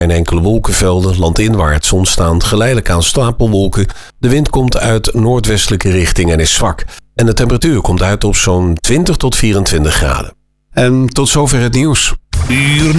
En enkele wolkenvelden landinwaarts ontstaan geleidelijk aan stapelwolken. De wind komt uit noordwestelijke richting en is zwak. En de temperatuur komt uit op zo'n 20 tot 24 graden. En tot zover het nieuws.